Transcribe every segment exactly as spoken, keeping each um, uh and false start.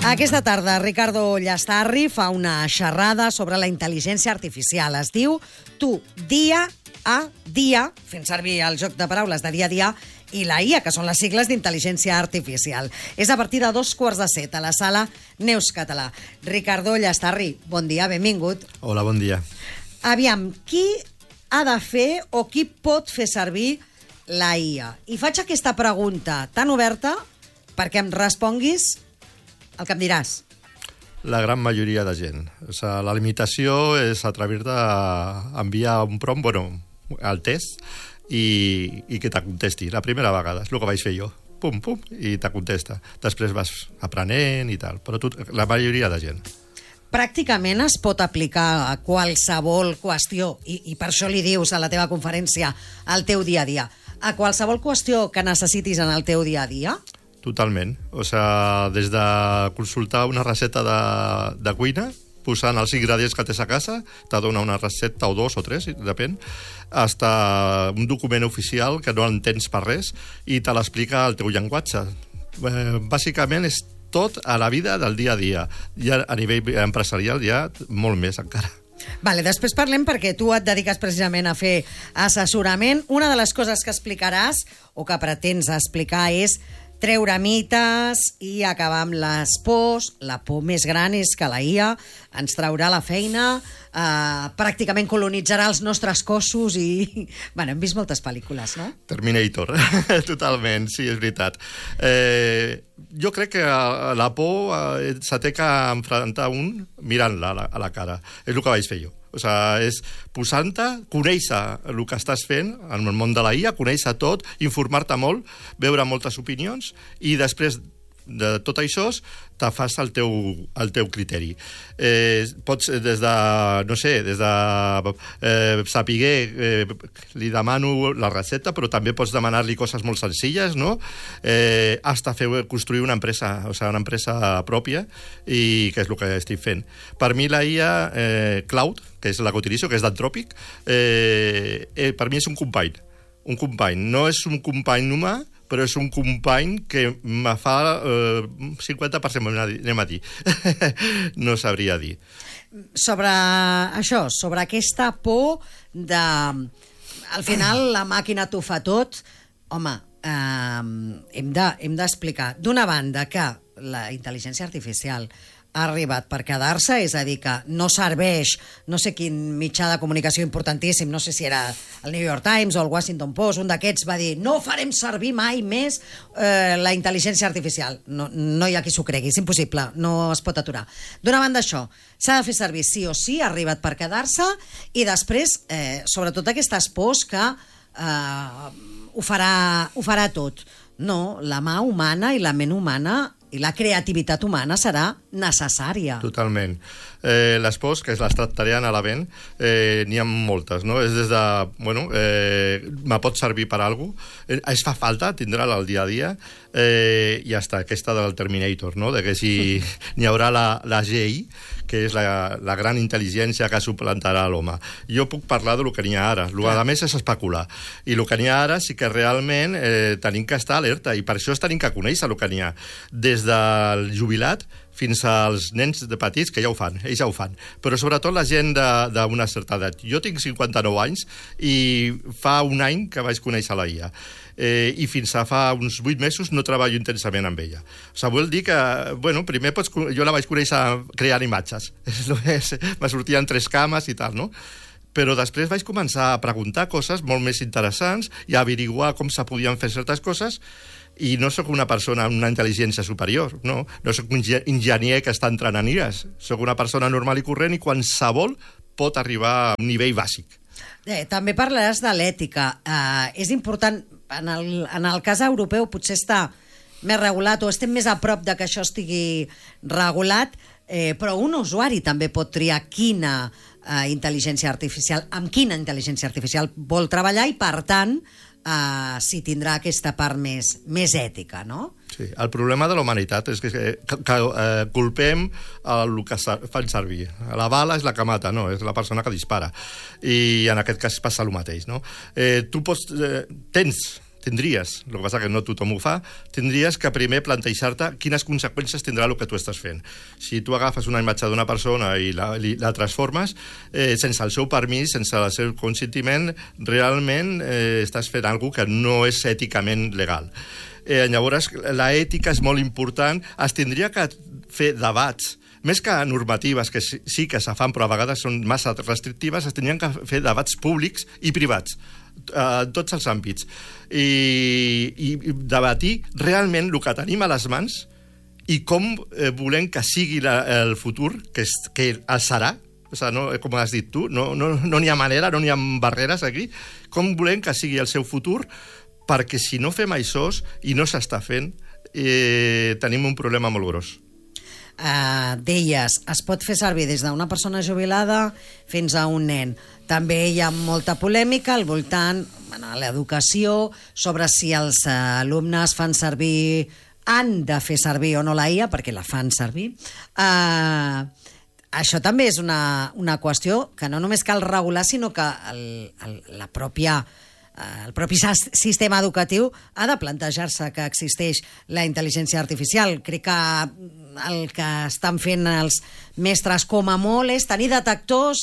Aquesta tarda, Ricardo Llastarri fa una xerrada sobre la intel·ligència artificial. Es diu Tu, dia a dia, fent servir el joc de paraules de dia a dia, i la I A, que són les sigles d'intel·ligència artificial. És a partir de dos quarts de set a la sala Neus Català. Ricardo Llastarri, bon dia, benvingut. Hola, bon dia. Aviam, qui ha de fer o qui pot fer servir la I A? I faig aquesta pregunta tan oberta perquè em responguis el que em diràs. La gran majoria de gent. O sigui, la limitació és atrevir-te a enviar un prompt, bueno, al test, i, i que te contesti. La primera vegada, és el que vaig fer jo. Pum, pum, i te contesta. Després vas aprenent i tal. Però tu, la majoria de gent. Pràcticament es pot aplicar a qualsevol qüestió, i, i per això li dius a la teva conferència al teu dia a dia, a qualsevol qüestió que necessitis en el teu dia a dia? Totalment. O sigui, des de consultar una recepta de, de cuina, posant els ingredients que tens a casa, te dona una recepta o dos o tres, depèn, hasta un document oficial que no entens per res i te l'explica al teu llenguatge. Eh, bàsicament és tot a la vida del dia a dia. I a nivell empresarial ja molt més encara. Vale, després parlem perquè tu et dediques precisament a fer assessorament. Una de les coses que explicaràs o que pretens explicar és treure mites i acabar amb les pors. La por més gran és que la I A ens traurà la feina, eh, pràcticament colonitzarà els nostres cossos i... Bueno, hem vist moltes pel·lícules, no? Terminator, totalment, sí, és veritat. Eh, jo crec que la por eh, se té que enfrontar un mirant-la a, la, a la cara. És el que vaig fer jo. O sigui, és posant-te, conèixer el que estàs fent en el món de la I A, conèixer tot, informar-te molt, veure moltes opinions i després de tot això te fas el teu, el teu criteri. Eh, pots des de, no sé, des de eh, sapiguer, eh, li demano la recepta, però també pots demanar-li coses molt senzilles, no? Eh, hasta fer, construir una empresa, o sigui, una empresa pròpia, i que és el que estic fent. Per mi la I A, eh, Cloud, que és la que utilitzo, que és d'Anthropic, eh, eh, per mi és un company. Un company. No és un company humà, però és un company que me fa eh, cinquanta per cent, anem a dir. No sabria dir. Sobre això, sobre aquesta por de... Al final la màquina t'ho fa tot. Home, eh, hem de, hem d'explicar, d'una banda, que la intel·ligència artificial ha arribat per quedar-se, és a dir, que no serveix, no sé quin mitjà de comunicació importantíssim, no sé si era el New York Times o el Washington Post, un d'aquests va dir no farem servir mai més eh, la intel·ligència artificial. No, no hi ha qui s'ho cregui, és impossible, no es pot aturar. D'una banda això, s'ha de fer servir sí o sí, ha arribat per quedar-se, i després, eh, sobretot aquestes pors que eh, ho, farà, ho farà tot. No, la mà humana i la ment humana i la creativitat humana serà necessària. Totalment. Eh, les pors, que les tractarien a la vent, eh, n'hi ha moltes, no? És des de, bueno, eh, me pot servir per a alguna cosa, eh, es fa falta, tindrà-la al dia a dia, eh, i ja està, aquesta del Terminator, no? De que si n'hi haurà la, la G I, que és la, la gran intel·ligència que suplantarà l'home. Jo puc parlar del que n'hi ha ara. El que a més és especular. I el que n'hi ha ara sí que realment eh, tenim que estar alerta, i per això tenim que conèixer el que n'hi ha. Des del jubilat fins als nens de petits, que ja ho fan, ells ja ho fan. Però sobretot la gent d'una certa edat. Jo tinc cinquanta-nou anys i fa un any que vaig conèixer la I A. Eh, i fins a fa uns vuit mesos no treballo intensament amb ella. O sigui, vol dir que, bueno, primer pots, jo la vaig conèixer creant imatges. Me sortien tres cames i tal, no? Però després vaig començar a preguntar coses molt més interessants i a averiguar com se podien fer certes coses, i no sóc una persona amb una intel·ligència superior, no. No sóc un enginyer que està entrenant I As. Sóc una persona normal i corrent i qualsevol pot arribar a un nivell bàsic. Eh, també parlaràs de l'ètica. Eh, és important, en el, en el cas europeu potser està més regulat o estem més a prop de que això estigui regulat, eh, però un usuari també pot triar quina eh, intel·ligència artificial, amb quina intel·ligència artificial vol treballar i, per tant, Uh, si tindrà aquesta part més, més ètica, no? Sí, el problema de la humanitat és que, que, que eh, culpem el que fan servir. La bala és la que mata, no? És la persona que dispara. I en aquest cas passa el mateix, no? Eh, tu pots... Eh, tens tindries, el que passa que no tothom ho fa, tindries que primer plantejar-te quines conseqüències tindrà el que tu estàs fent. Si tu agafes una imatge d'una persona i la, la transformes, eh, sense el seu permís, sense el seu consentiment, realment eh, estàs fent alguna cosa que no és èticament legal. Eh, llavors, la ètica és molt important. Es tindria que fer debats, més que normatives, que sí, sí que se fan, però a vegades són massa restrictives, es tenien que fer debats públics i privats, en tots els àmbits. I, i debatir realment el que tenim a les mans i com eh, volem que sigui la, el futur, que, és, que el serà, o sigui, no, com has dit tu, no n'hi no, no ha manera, no n'hi ha barreres aquí, com volem que sigui el seu futur, perquè si no fem això i no s'està fent, eh, tenim un problema molt gros. Uh, deies, es pot fer servir des d'una persona jubilada fins a un nen. També hi ha molta polèmica al voltant, bueno, l'educació, sobre si els alumnes fan servir, han de fer servir o no la I A, perquè la fan servir. Uh, això també és una, una qüestió que no només cal regular, sinó que el, el, la pròpia... el propi sistema educatiu ha de plantejar-se que existeix la intel·ligència artificial. Crec que el que estan fent els mestres com a molt és tenir detectors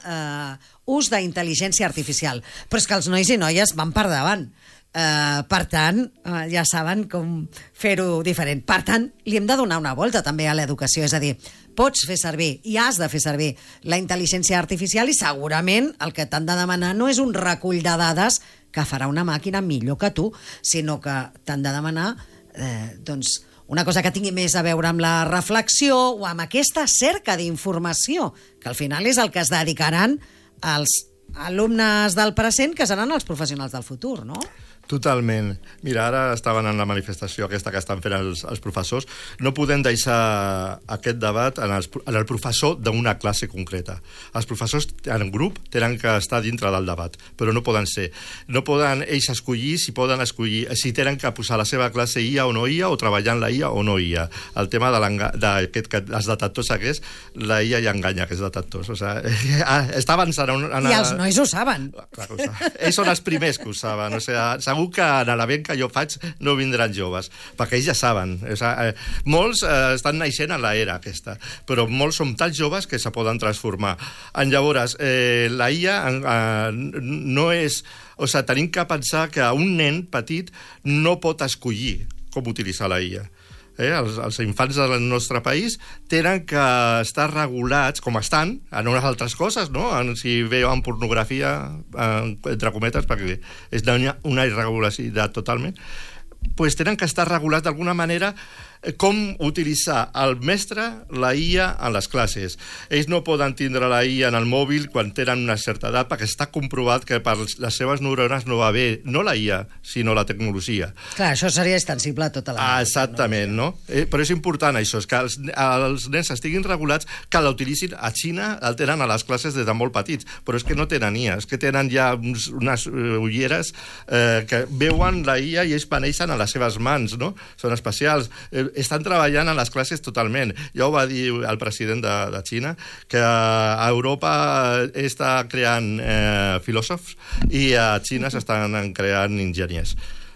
d'ús d'intel·ligència artificial. Però és que els nois i noies van per davant. Uh, per tant, uh, ja saben com fer-ho diferent. Per tant, li hem de donar una volta també a l'educació, és a dir, pots fer servir i has de fer servir la intel·ligència artificial i segurament el que t'han de demanar no és un recull de dades que farà una màquina millor que tu, sinó que t'han de demanar eh, doncs, una cosa que tingui més a veure amb la reflexió o amb aquesta cerca d'informació, que al final és el que es dedicaran als alumnes del present, que seran els professionals del futur, no? Totalment. Mira, ara estaven en la manifestació aquesta que estan fent els, els professors. No podem deixar aquest debat en, els, en el professor d'una classe concreta. Els professors en grup tenen que estar dintre del debat, però no poden ser. No poden ells escollir si poden escollir, si tenen que posar la seva classe I A o no I A, o treballar en la I A o no I A. El tema de d'aquest, els detectors aquests, la I A ja enganya aquests detectors. O sigui, està avançant... En, en I els nois ho saben. Clar, ho saben. Ells són els primers que ho saben. O sigui, segur que a l'event que jo faig no vindran joves, perquè ells ja saben. O sigui, molts eh, estan naixent a l'era aquesta, però molts són tan joves que se poden transformar. En llavors, eh, la I A eh, no és... O sigui, tenim que pensar que un nen petit no pot escollir com utilitzar la I A. Eh, els, els infants del nostre país tenen que estar regulats, com estan, en unes altres coses, no? En, si veuen pornografia, en, entre cometes, perquè és una irregularitat totalment, pues tenen que estar regulats d'alguna manera com utilitzar el mestre la I A en les classes. Ells no poden tindre la I A en el mòbil quan tenen una certa edat, perquè està comprovat que per les seves neurones no va bé, no la I A, sinó la tecnologia. Clar, això seria extensible a tota la... Ah, exactament, no? Eh, però és important això, és que els, els nens estiguin regulats, que l'utilitzin a Xina, el tenen a les classes des de molt petits, però és que no tenen I A, és que tenen ja uns, unes uh, ulleres eh, que veuen la I A i ells paneixen a les seves mans, no? Són especials. Eh, estan treballant en les classes totalment. Ja ho va dir el president de, de Xina, que a Europa està creant eh, filòsofs i a Xina s'estan creant enginyers.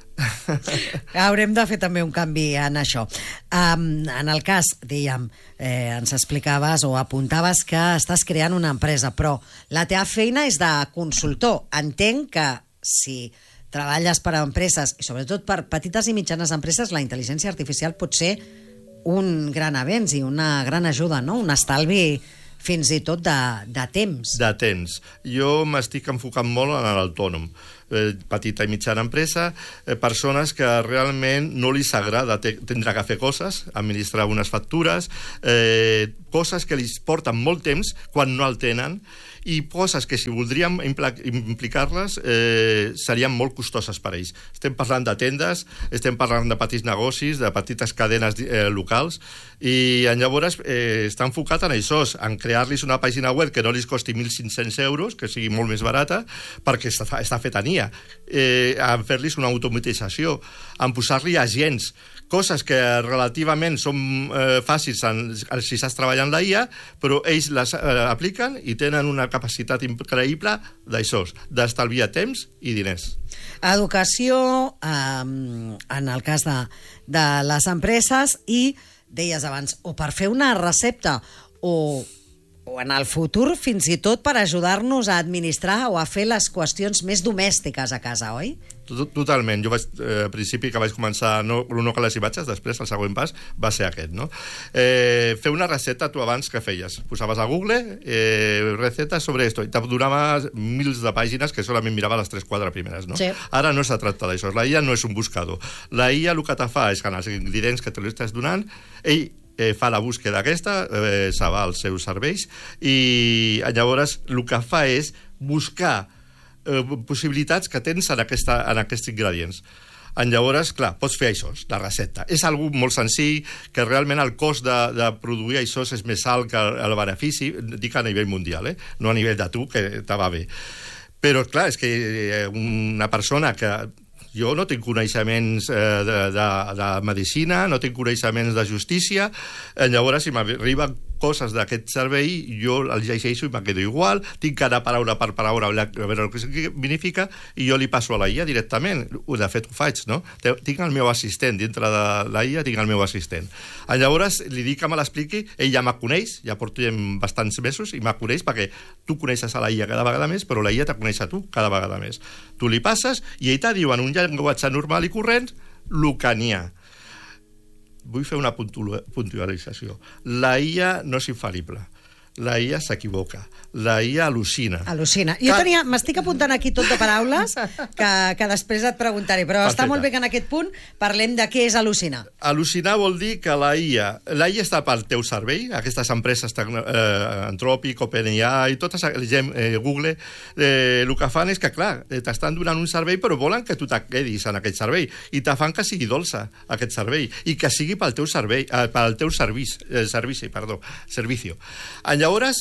Haurem de fer també un canvi en això. Um, en el cas, dèiem, eh, ens explicaves o apuntaves que estàs creant una empresa, però la teva feina és de consultor. Entenc que si treballes per a empreses, i sobretot per petites i mitjanes empreses, la intel·ligència artificial pot ser un gran avenç i una gran ajuda, no? Un estalvi fins i tot de, de temps. De temps. Jo m'estic enfocant molt en l'autònom. Eh, petita i mitjana empresa, eh, persones que realment no li s'agrada tindre que fer coses, administrar unes factures, eh, coses que li porten molt temps quan no el tenen, i coses que si voldríem implicar-les eh, serien molt costoses per a ells. Estem parlant de tendes, estem parlant de petits negocis, de petites cadenes eh, locals, i llavors eh, està enfocat en això, en crear-los una pàgina web que no li costi mil cinc-cents euros, que sigui molt més barata, perquè està, està fet en I A, eh, en fer-los una automatització, en posar-li agents, coses que relativament són eh, fàcils en, si estàs treballant la I A, però ells les eh, apliquen i tenen una capacitat increïble d'això, d'estalviar temps i diners. Educació, eh, en el cas de, de les empreses, i deies abans, o per fer una recepta, o, o en el futur fins i tot per ajudar-nos a administrar o a fer les qüestions més domèstiques a casa, oi? Totalment. Jo vaig, eh, al principi que vaig començar no, no que les imatges, després el següent pas va ser aquest, no? Eh, fer una recepta, tu abans que feies? Posaves a Google eh, recetes sobre esto i te donava mils de pàgines que solament mirava les tres quatre primeres, no? Sí. Ara no se tracta d'això. La I A no és un buscador. La I A el que te fa és que en els ingredients que te l'estàs donant, ell eh, fa la búsqueda aquesta, eh, se va als seus serveis i llavors el que fa és buscar Eh, possibilitats que tens en, aquesta, en aquests ingredients. En llavors, clar, pots fer això, la recepta. És algo molt senzill, que realment el cost de, de produir això és més alt que el benefici, dic a nivell mundial, eh? No a nivell de tu, que te va bé. Però, clar, és que una persona que... Jo no tinc coneixements eh, de, de, de medicina, no tinc coneixements de justícia, eh, llavors, si m'arriben coses d'aquest servei, jo el llegeixo i me quedo igual, tinc que anar paraula per paraula a veure el que significa, i jo li passo a la I A directament. De fet, ho faig, no? Tinc el meu assistent, dintre de la I A tinc el meu assistent. Llavors, li dic que me l'expliqui, ell ja me coneix, ja portem bastants mesos, i me coneix perquè tu coneixes a la I A cada vegada més, però la I A te coneix a tu cada vegada més. Tu li passes i ell te diu en un llenguatge normal i corrent el que n'hi ha. Vull fer una puntualització. La I A no és infal·lible. La I A s'equivoca. La I A al·lucina. Al·lucina. Jo tenia, m'estic apuntant aquí tot de paraules que, que després et preguntaré, però Perfecte. Està molt bé que en aquest punt parlem de què és al·lucinar. Al·lucinar vol dir que la I A... La I A està pel teu servei, aquestes empreses, eh, Anthropic, OpenAI, totes, eh, Google, eh, el que fan és que, clar, t'estan donant un servei, però volen que tu te quedis en aquest servei, i te fan que sigui dolça, aquest servei, i que sigui pel teu servei, eh, pel teu servici, eh, servici, perdó, servicio. Llavors,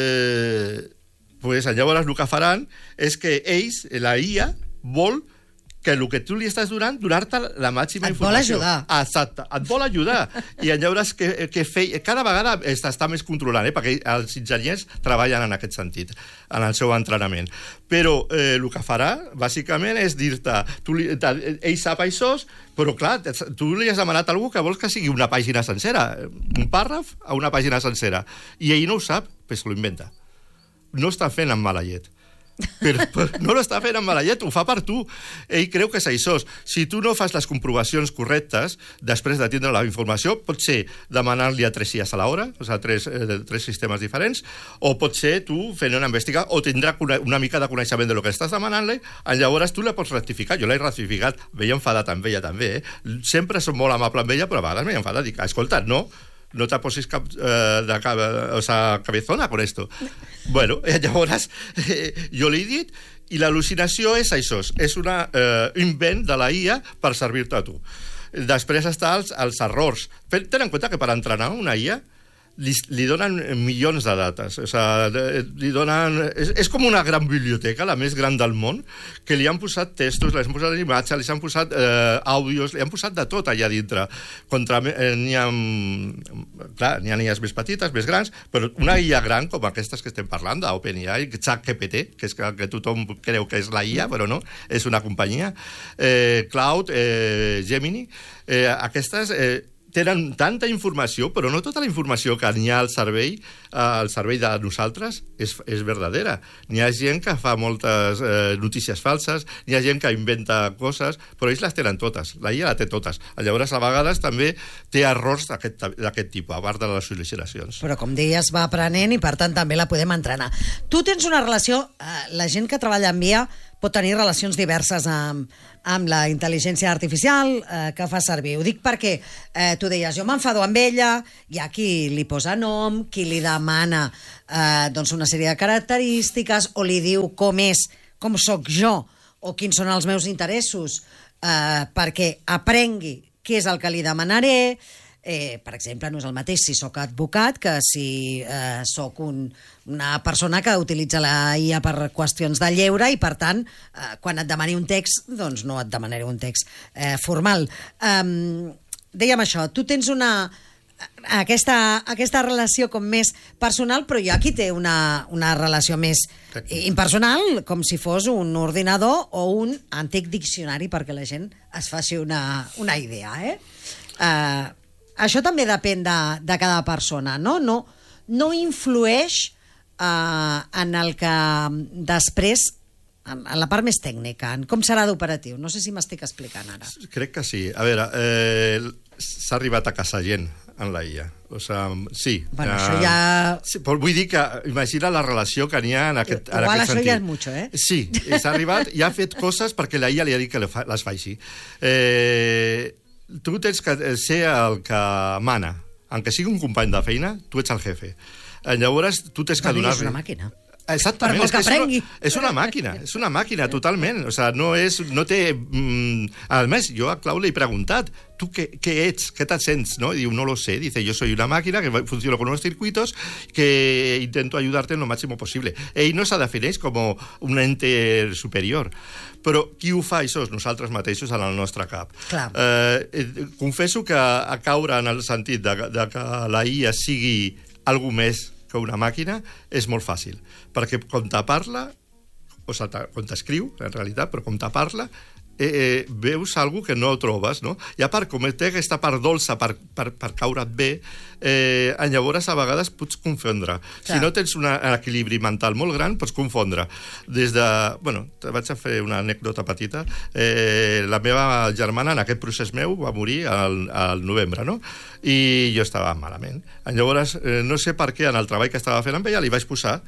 eh, pues, llavors el que faran és que ells, la I A, vol que el que tu li estàs donant, donar-te la màxima et informació. Et vol ajudar. Exacte, et vol ajudar. I llavors que, que fe, cada vegada està més controlant, eh, perquè els enginyers treballen en aquest sentit, en el seu entrenament. Però eh, el que farà, bàsicament, és dir-te, ell sap això, però clar, tu li has demanat a algú que vols que sigui una pàgina sencera, un pàrraf a una pàgina sencera, i ell no ho sap, pues lo inventa. No està fent amb mala llet. Però, però no l'està fent amb mala llet, ho fa per tu. Ell creu que és això. Si tu no fas les comprovacions correctes després de tindre la informació, pot ser demanar-li a tres I As a l'hora, o sigui, tres, eh, tres sistemes diferents, o pot ser tu fent una investigació, o tindrà una, una mica de coneixement de lo que estàs demanant-li, llavors tu la pots rectificar. Jo l'he rectificat, m'he enfadat amb ella també, eh? Sempre som molt amable amb ella, però a vegades m'he enfadat, dic, escolta, no, no te posis cap, eh, de cap, o sea, cabezona con esto. Bueno, eh, llavors eh, jo li he dit, i l'al·lucinació és això, és un eh, invent de la I A per servir-te a tu. Després està els, els errors. Ten en compte que per entrenar una I A li, li donen milions de dates, o sigui, li donen... És, és com una gran biblioteca, la més gran del món, que li han posat textos, li han posat imatges, li han posat eh, àudios, li han posat de tot allà dintre. Contra, eh, n'hi ha... Clar, n'hi ha I As més petites, més grans, però una I A gran, com aquestes que estem parlant, d'OpenAI, ChatGPT, que és que, que tothom creu que és la I A, però no, és una companyia, eh, Cloud, eh, Gemini, eh, aquestes... Eh, tenen tanta informació, però no tota la informació que n'hi ha al servei, eh, al servei de nosaltres, és, és verdadera. N'hi ha gent que fa moltes eh, notícies falses, n'hi ha gent que inventa coses, però ells les tenen totes, la I A la té totes. Llavors, a vegades també té errors d'aquest tipus, a part de les sol·licitacions. Però, com deies, va aprenent i, per tant, també la podem entrenar. Tu tens una relació... Eh, la gent que treballa amb I A pot tenir relacions diverses amb, amb la intel·ligència artificial eh, que fa servir. Ho dic perquè eh, tu deies, jo m'enfado amb ella, hi ha qui li posa nom, qui li demana eh, doncs una sèrie de característiques, o li diu com és, com sóc jo, o quins són els meus interessos, eh, perquè aprengui què és el que li demanaré. Eh, per exemple, no és el mateix si sóc advocat que si eh, sóc un, una persona que utilitza la I A per qüestions de lleure i, per tant, eh, quan et demani un text, doncs no et demanaré un text eh, formal. Um, dèiem això, tu tens una... aquesta, aquesta relació com més personal, però hi ha qui té una, una relació més impersonal, com si fos un ordinador o un antic diccionari, perquè la gent es faci una, una idea. Eh? Uh, això també depèn de, de cada persona, no? No, no influeix uh, en el que després, en la part més tècnica, en com serà d'operatiu. No sé si m'estic explicant ara. Crec que sí. A veure, eh, s'ha arribat a casa gent en la I A. O sigui, sí. Bueno, eh, això ja... Sí, però vull dir que, imagina la relació que n'hi ha en aquest, en Igual aquest això sentit. ja és mucho, eh? Sí, s'ha arribat i ha fet coses perquè la I A li ha dit que les faci. Eh, tu tens que ser el que mana. Aunque sigui un company de feina, tu ets el jefe. Llavors, tu tens que donar-li... És una màquina. Exactament, per molt que és, aprengui. una, és una màquina, és una màquina, totalment. O sea, no, és, no té... Mm, a més, jo a Clau li he preguntat, tu què, què ets, què te sents, no? I diu, no lo sé, dice, yo soy una máquina que funciona con unos circuitos que intento ayudarte en lo máximo posible. Ell no se defineix com un ente superior, però qui ho fa, això? Nosaltres mateixos en el nostre cap. Clar. Eh, confesso que a caure en el sentit de, de que la I A sigui algú més que una màquina és molt fàcil, perquè quan te parla, o sigui, quan t'escriu, en realitat, però quan te parla, eh, eh, veus algú que no trobes, no? I a part, com té aquesta part dolça per, per, per caure't bé, eh, llavors a vegades pots confondre. Clar. Si no tens un equilibri mental molt gran, pots confondre. Des de... Bueno, te vaig a fer una anècdota petita. Eh, la meva germana, en aquest procés meu, va morir al, al novembre, no? I jo estava malament. Llavors, eh, no sé per què, en el treball que estava fent amb ella, li vaig posar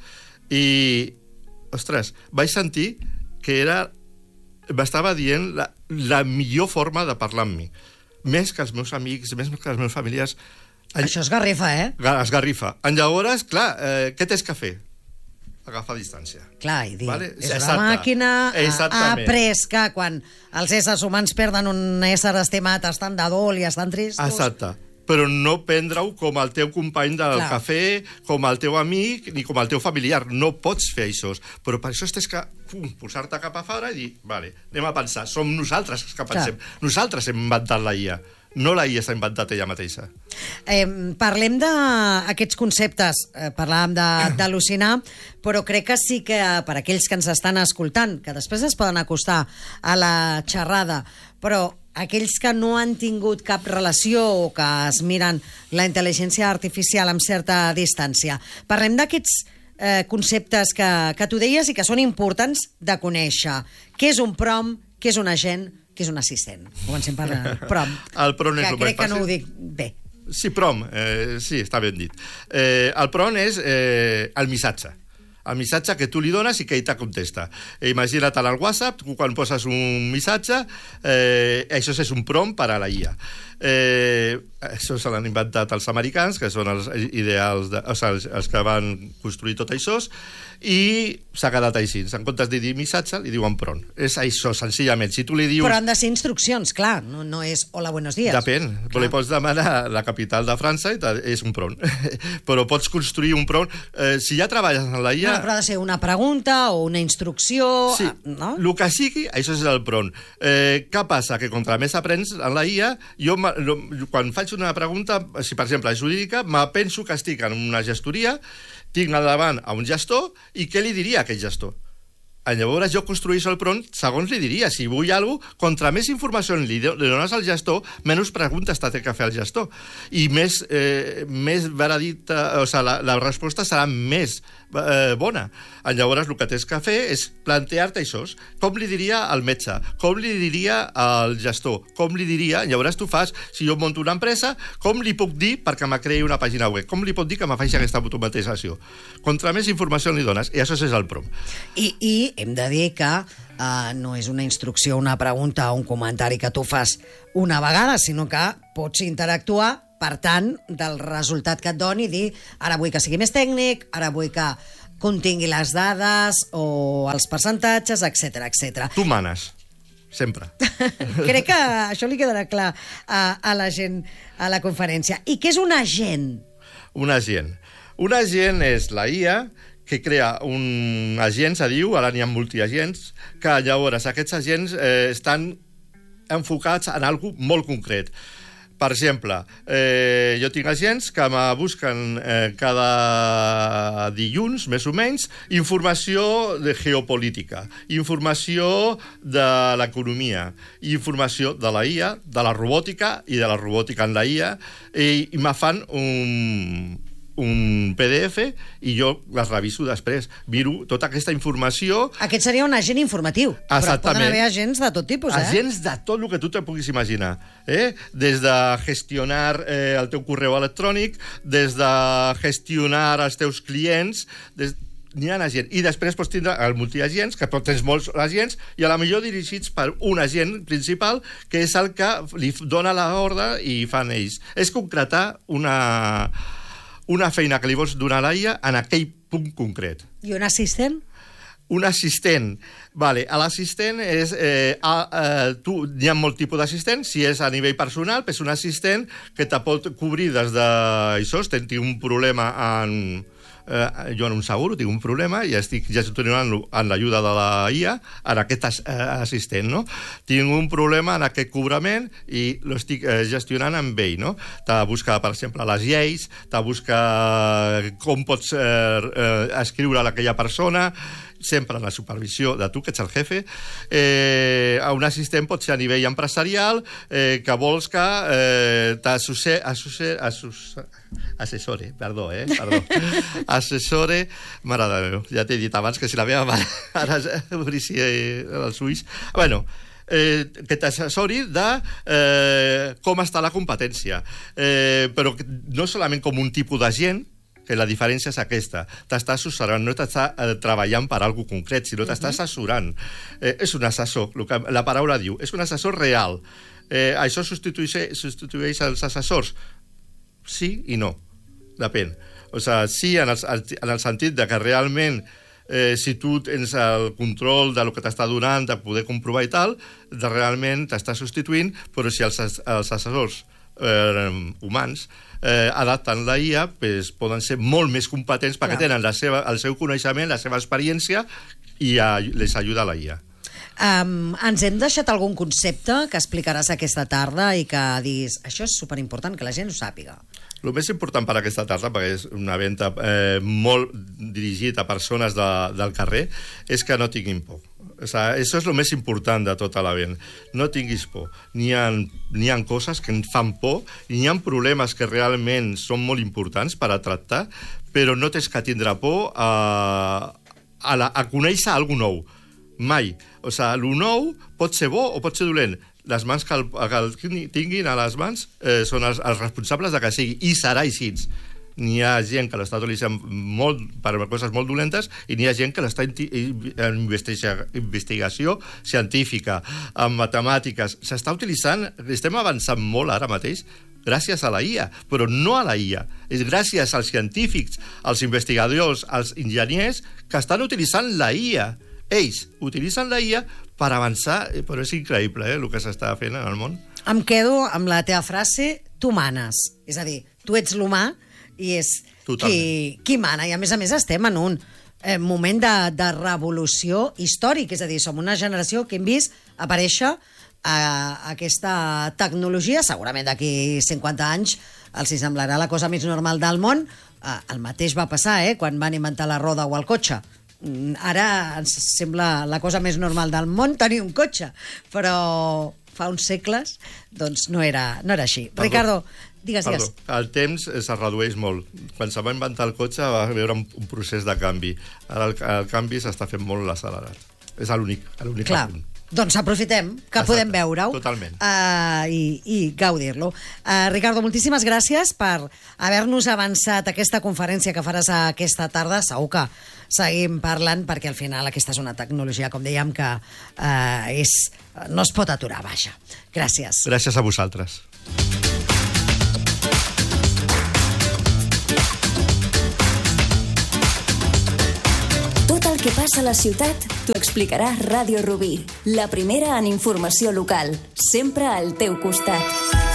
i, ostres, vaig sentir que era... m'estava dient la, la millor forma de parlar amb mi. Més que els meus amics, més que els meus familiars. Això es garrifa, eh? Esgarrifa. Llavors, clar, eh, què tens que fer? Agafar distància. Clar, i dir, vale? és Exacte. una màquina, ha après que quan els éssers humans perden un ésser estimat estan de dol i estan tristos. Exacte. Però no prendre-ho com el teu company del Clar. cafè, com el teu amic, ni com el teu familiar. No pots fer això. Però per això tens que pum, posar-te cap a fora i dir, vale, anem a pensar, som nosaltres que pensem. Clar. Nosaltres hem inventat la I A. No la I A s'ha inventat ella mateixa. Eh, parlem d'aquests conceptes, eh, parlàvem d'al·lucinar, però crec que sí que per aquells que ens estan escoltant, que després es poden acostar a la xerrada, però aquells que no han tingut cap relació o que es miren la intel·ligència artificial amb certa distància. Parlem d'aquests eh, conceptes que, que tu deies i que són importants de conèixer. Què és un prompt, què és un agent, què és un assistent? Comencem per prompt. El prompt és que el crec més que no fàcil. ho dic bé. Sí, prompt, eh, sí, està ben dit. Eh, el prompt és eh, el missatge. El missatge que tu li dones i que ell te contesta. Eh, imagina't al WhatsApp, tu quan poses un missatge, eh, això és un prompt per a la I A. Eh, això se l'han inventat els americans, que són els ideals, de, o sigui, els, els que van construir tot això, i s'ha quedat així. En comptes de dir missatge, li diuen prompt. És això, senzillament. Si tu li dius... Però han de ser instruccions, clar, no, no és hola, buenos días. Depèn, però li pots demanar la capital de França i és un prompt. Però pots construir un prompt. Eh, si ja treballes en la I A... No, però ha de ser una pregunta o una instrucció... Sí, no? El que sigui, això és el prompt. Eh, què passa? Que contra més aprens en la I A, jo quan faig una pregunta, si per exemple és jurídica, me penso que estic en una gestoria, tinc al davant a un gestor, i què li diria a aquell gestor? Llavors jo construeixo el prompt segons li diria. Si vull alguna cosa, contra més informació li, li dones al gestor, menys preguntes t'ha que fer al gestor. I més, eh, més veredicta, o sigui, la, la resposta serà més eh, bona. Llavors el que tens que fer és plantejar-te això. Com li diria al metge? Com li diria al gestor? Com li diria... Llavors tu fas, si jo monto una empresa, com li puc dir perquè me creï una pàgina web? Com li puc dir que me faci aquesta automatització? Contra més informació li dones, i això és el prompt. I, i hem de dir que uh, no és una instrucció, una pregunta o un comentari que tu fas una vegada, sinó que pots interactuar, per tant, del resultat que et doni i dir, ara vull que sigui més tècnic, ara vull que contingui les dades o els percentatges, etcètera, etcètera. Tu manes, sempre. Crec que això li quedarà clar a, a la gent a la conferència. I què és un agent? Un agent. Un agent és la I A que crea un agent, se diu, ara n'hi ha multiagents, que llavors aquests agents eh, estan enfocats en alguna molt concret. Per exemple, eh, jo tinc agents que me busquen eh, cada dilluns, més o menys, informació de geopolítica, informació de l'economia, informació de la I A, de la robòtica i de la robòtica en la I A, i, i me fan un... un P D F i jo les reviso després. Miro tota aquesta informació... Aquest seria un agent informatiu. Però poden haver agents de tot tipus, eh? Agents de tot el que tu te puguis imaginar. Eh? Des de gestionar eh, el teu correu electrònic, des de gestionar els teus clients... Des... N'hi ha agents. I després pots tindre el multiagents, que tens molts agents, i a la millor dirigits per un agent principal, que és el que li dona l'ordre i fan ells. És concretar una... una feina que li vols donar a la I A en aquell punt concret. I un assistent? Un assistent. Vale, l'assistent és... Eh, a, eh, tu, hi ha molt tipus d'assistent. Si és a nivell personal, és un assistent que te pot cobrir des de... Això, tinc un problema en... Eh, jo en un seguro tinc un problema i estic gestionant en l'ajuda de la I A en aquest as, eh, assistent, no? Tinc un problema en aquest cobrament i l'estic eh, gestionant amb ell, no? T'ha de buscar, per exemple, les lleis, t'ha de buscar com pots eh, eh, escriure a aquella persona, sempre en la supervisió de tu, que ets el jefe. Eh, un assistent pot ser a nivell empresarial, eh, que vols que eh, t'assessore, perdó, eh? Perdó. Assessore, mare de Déu, ja t'he dit abans que si la meva mare ara obrissia els ulls. Bueno, eh, que t'assessori de eh, com està la competència. Eh, però no solament com un tipus d'agent, que la diferència és aquesta. T'està assessorant, no t'està eh, treballant per alguna cosa concret, sinó t'està assessorant. Eh, és un assessor, el que la paraula diu, és un assessor real. Eh, això substitueix, substitueix els assessors? Sí i no, depèn. O sigui, sí, en el, en el sentit de que realment eh, si tu tens el control de lo que t'està donant, de poder comprovar i tal, de realment t'està substituint, però si els, els assessors eh, humans eh, adapten la I A, pues, poden ser molt més competents perquè Clar. tenen la seva, el seu coneixement, la seva experiència i a, les ajuda a la I A. Um, ens hem deixat algun concepte que explicaràs aquesta tarda i que diguis, això és superimportant, que la gent ho sàpiga. El més important per aquesta tarda, perquè és una venda eh, molt dirigida a persones de, del carrer, és que no tinguin por. O sigui, això és el més important de tota la venda. No tinguis por. N'hi ha, n'hi ha coses que em fan por, i n'hi ha problemes que realment són molt importants per a tractar, però no tens que tindre por a, a, la, a conèixer alguna nou. Mai. O sigui, el nou pot ser bo o pot ser dolent. Les mans que el, que el tinguin a les mans eh, són els, els responsables de que sigui, i serà així. N'hi ha gent que l'està utilitzant molt per coses molt dolentes i n'hi ha gent que l'està en investiga, investigació científica, en matemàtiques. S'està utilitzant, estem avançant molt ara mateix, gràcies a la I A, però no a la I A. És gràcies als científics, als investigadors, als enginyers que estan utilitzant la I A. Ells utilitzen la I A per avançar, però és increïble eh, el que s'està fent en el món. Em quedo amb la teva frase, tu manes. És a dir, tu ets l'humà i és qui, qui mana. I a més a més estem en un eh, moment de, de revolució històric. És a dir, som una generació que hem vist aparèixer eh, aquesta tecnologia. Segurament d'aquí cinquanta anys els hi semblarà la cosa més normal del món. Eh, el mateix va passar eh, quan van inventar la roda o el cotxe. Ara ens sembla la cosa més normal del món tenir un cotxe, però fa uns segles doncs no era, no era així. Perdó. Ricardo, digues, Perdó. digues. El temps es redueix molt. Quan se va inventar el cotxe va haver un, un procés de canvi. Ara el, el canvi s'està fent molt accelerat. És l'únic, l'únic punt. Doncs aprofitem que Exacte. podem veure-ho uh, i, i gaudir-lo. Uh, Ricardo, moltíssimes gràcies per haver-nos avançat aquesta conferència que faràs aquesta tarda. Segur que seguim parlant perquè al final aquesta és una tecnologia, com dèiem, que uh, és, no es pot aturar, vaja. Gràcies. Gràcies a vosaltres. Què passa a la ciutat? T'ho explicarà Ràdio Rubí, la primera en informació local, sempre al teu costat.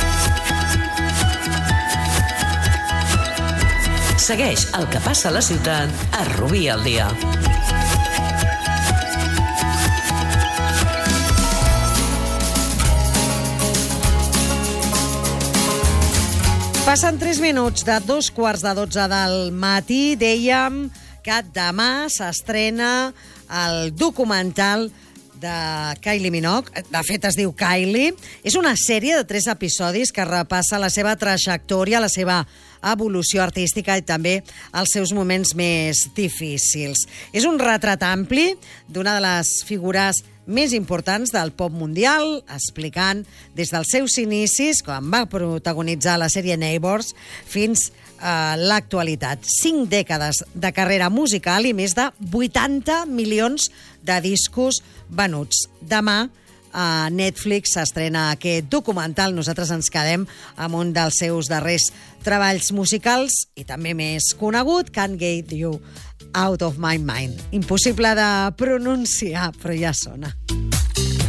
Segueix el que passa a la ciutat a Rubí al dia. Passen tres minuts de dos quarts de dotze del matí. Dèiem que demà s'estrena el documental de Kylie Minogue. De fet, es diu Kylie. És una sèrie de tres episodis que repassa la seva trajectòria, la seva evolució artística i també els seus moments més difícils. És un retrat ampli d'una de les figures més importants del pop mundial, explicant des dels seus inicis, quan va protagonitzar la sèrie Neighbours, fins a l'actualitat. Cinc dècades de carrera musical i més de vuitanta milions de discos venuts. Demà a Netflix s'estrena aquest documental. Nosaltres ens quedem amb un dels seus darrers treballs musicals i també més conegut, Can't Get You Out of My Mind. Impossible de pronunciar, però ja sona.